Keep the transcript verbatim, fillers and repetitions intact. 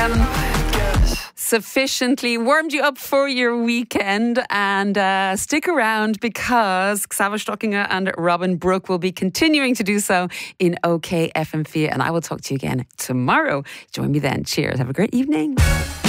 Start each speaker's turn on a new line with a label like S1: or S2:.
S1: um, sufficiently warmed you up for your weekend, and uh, stick around because Xaver Stockinger and Robin Brooke will be continuing to do so in OK F M four, and I will talk to you again tomorrow. Join me then. Cheers. Have a great evening.